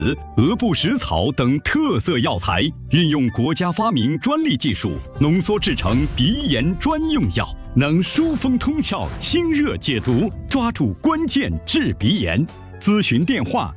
鹅不食草等特色药材，运用国家发明专利技术浓缩制成鼻炎专用药，能疏风通窍、清热解毒，抓住关键治鼻炎。咨询电话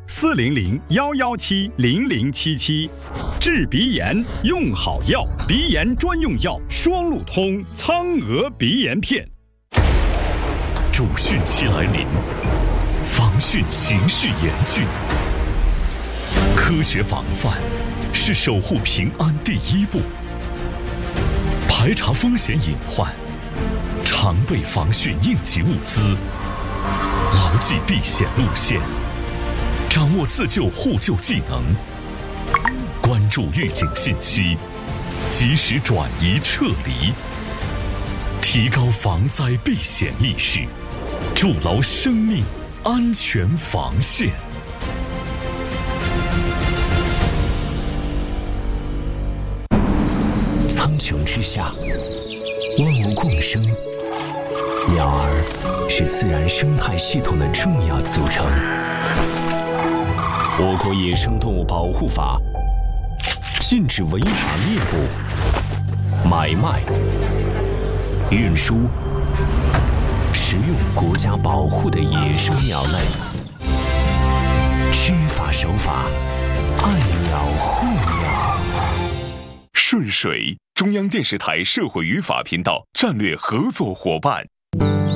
400-117-0077。治鼻炎用好药，鼻炎专用药双路通苍鹅鼻炎片。 主汛期来临，防汛形势严峻。科学防范是守护平安第一步，排查风险隐患，常备防汛应急物资，牢记避险路线，掌握自救互救技能，关注预警信息，及时转移撤离，提高防灾避险意识，筑牢生命安全防线。苍穹之下，万物共生，鸟儿是自然生态系统的重要组成。我国野生动物保护法禁止违法猎捕、买卖、运输、食用国家保护的野生鸟类，知法守法，爱鸟护鸟。 顺水，中央电视台社会与法频道战略合作伙伴。